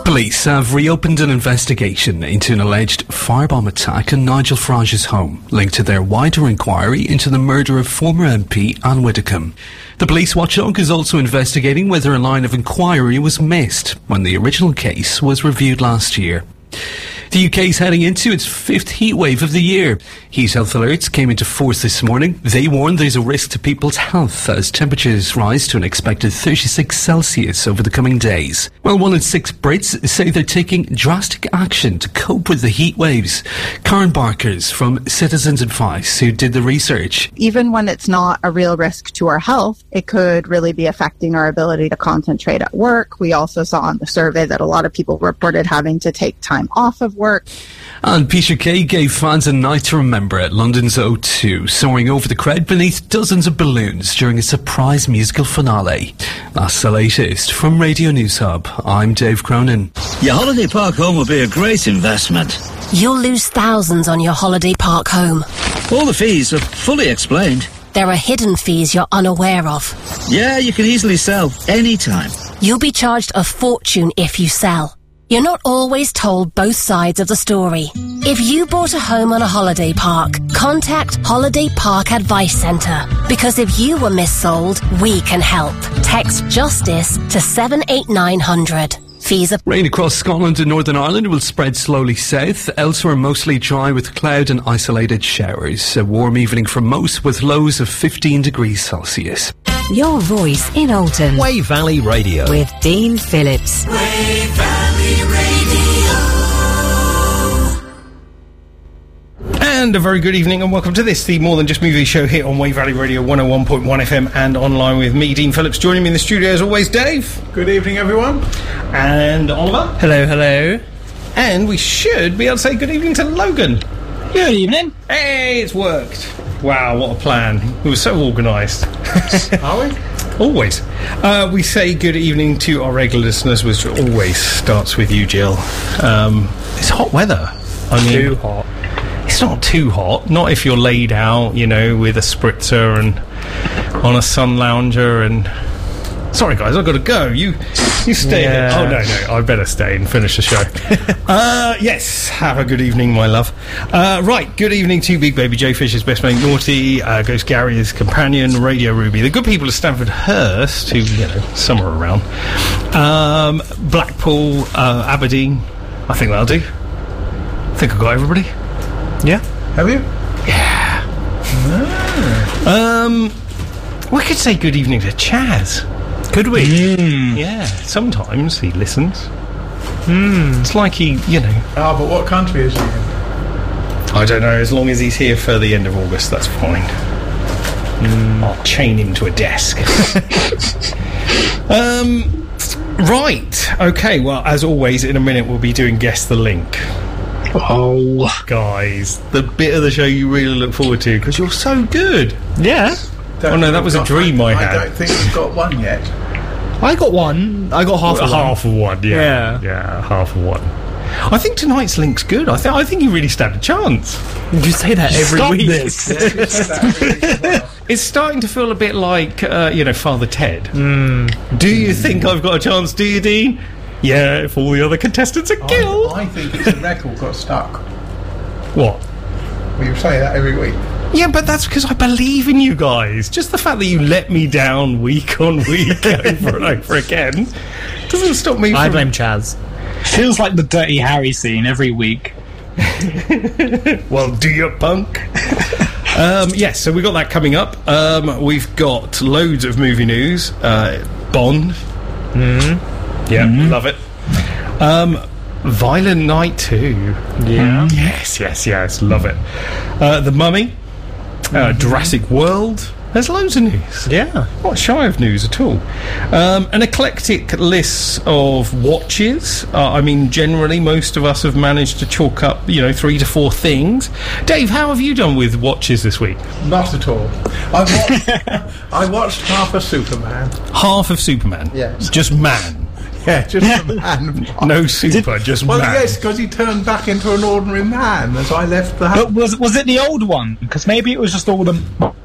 Police have reopened an investigation into an alleged firebomb attack on Nigel Farage's home, linked to their wider inquiry into the murder of former MP Anne Widdecombe. The police watchdog is also investigating whether a line of inquiry was missed when the original case was reviewed last year. The UK is heading into its fifth heat wave of the year. Heat health alerts came into force this morning. They warn there's a risk to people's health as temperatures rise to an expected 36 Celsius over the coming days. Well, 1 in 6 Brits say they're taking drastic action to cope with the heat waves. Karen Barkers from Citizens Advice, who did the research. Even when it's not a real risk to our health, it could really be affecting our ability to concentrate at work. We also saw in the survey that a lot of people reported having to take time off of work. And Peter Kay gave fans a night to remember at London's O2, soaring over the crowd beneath dozens of balloons during a surprise musical finale. That's the latest from Radio News Hub. I'm Dave Cronin. Your holiday park home will be a great investment. You'll lose thousands on your holiday park home. All the fees are fully explained. There are hidden fees you're unaware of. Yeah, you can easily sell anytime. You'll be charged a fortune if you sell. You're not always told both sides of the story. If you bought a home on a holiday park, contact Holiday Park Advice Centre. Because if you were missold, we can help. Text JUSTICE to 78900. Fees are... Rain across Scotland and Northern Ireland will spread slowly south. Elsewhere mostly dry with cloud and isolated showers. A warm evening for most with lows of 15 degrees Celsius. Your voice in Alton. Wave Valley Radio. With Dean Phillips. Wave Valley Radio. And a very good evening and welcome to this, the More Than Just Movie show here on Wave Valley Radio 101.1 FM and online with me, Dean Phillips. Joining me in the studio as always, Dave. Good evening, everyone. And Oliver. Hello, hello. And we should be able to say good evening to Logan. Good evening. Hey, it's worked. Wow, what a plan. We were so organised. Are we? Always. We say good evening to our regular listeners, which always starts with you, Jill. It's hot weather. I mean, too hot. It's not too hot. Not if you're laid out, you know, with a spritzer and on a sun lounger and... Sorry, guys, I've got to go. You stay here. Oh, no, I better stay and finish the show. Yes, have a good evening, my love. Right, good evening to Big Baby J Fish's Best Mate Naughty, Ghost Gary, his companion, Radio Ruby, the good people of Stamford Hurst, who, you know, some are around. Blackpool, Aberdeen, I think that'll do. I think I've got everybody. Yeah? Have you? Yeah. We could say good evening to Chaz. Could we? Yeah, sometimes he listens. It's like he, you know... Oh, but what country is he in? I don't know, as long as he's here for the end of August, that's fine. I'll chain him to a desk. Right, okay, well, as always, in a minute we'll be doing Guess the Link. Oh. Guys, the bit of the show you really look forward to, because you're so good. Yeah. Oh no, that was a dream I had. I don't think you've got one yet. I got one. I got half of one. Yeah, half of one. I think tonight's link's good. I think you really stand a chance. You say that every week. This. It's starting to feel a bit like, Father Ted. Do you think I've got a chance? Do you, Dean? Yeah, if all the other contestants are killed. I think it's a record got stuck. What? Well, you say that every week. Yeah, but that's because I believe in you guys. Just the fact that you let me down week on week over and over again doesn't stop me from... I blame Chaz. Feels like the Dirty Harry scene every week. Well, do you, punk? Yes, so we've got that coming up. We've got loads of movie news. Bond. Yeah, love it. Violent Night 2. Yeah. Yes, love it. The Mummy. Jurassic World. There's loads of news. Yeah. Not shy of news at all. An eclectic list of watches. Generally, most of us have managed to chalk up, 3 to 4 things. Dave, how have you done with watches this week? Not at all. I watched half of Superman. Half of Superman? Yes. Just man? Yeah, just a man. No super, just man. Well, yes, because he turned back into an ordinary man as I left the house. But was it the old one? Because maybe it was just all the